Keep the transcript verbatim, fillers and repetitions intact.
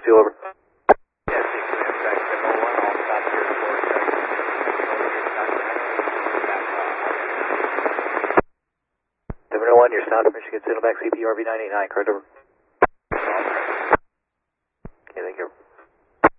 two, over. Yeah, six two, track seven oh one, all stop here for seven oh one, your sound of Michigan Signal back C P R V nine eight nine, correct over.